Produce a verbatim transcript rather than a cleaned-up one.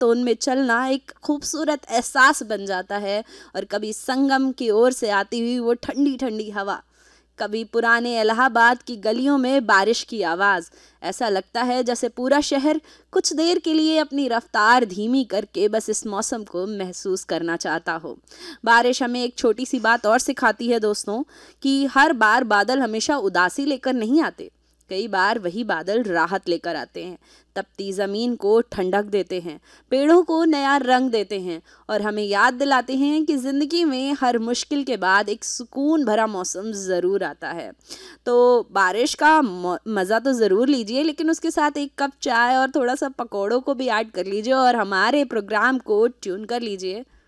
तो उनमें चलना एक खूबसूरत एहसास बन जाता है। और कभी संगम की ओर से आती हुई वो ठंडी ठंडी हवा, कभी पुराने इलाहाबाद की गलियों में बारिश की आवाज़, ऐसा लगता है जैसे पूरा शहर कुछ देर के लिए अपनी रफ्तार धीमी करके बस इस मौसम को महसूस करना चाहता हो। बारिश हमें एक छोटी सी बात और सिखाती है दोस्तों, कि हर बार बादल हमेशा उदासी लेकर नहीं आते। कई बार वही बादल राहत लेकर आते हैं, तपती ज़मीन को ठंडक देते हैं, पेड़ों को नया रंग देते हैं और हमें याद दिलाते हैं कि ज़िंदगी में हर मुश्किल के बाद एक सुकून भरा मौसम ज़रूर आता है। तो बारिश का मज़ा तो ज़रूर लीजिए, लेकिन उसके साथ एक कप चाय और थोड़ा सा पकौड़ों को भी ऐड कर लीजिए और हमारे प्रोग्राम को ट्यून कर लीजिए।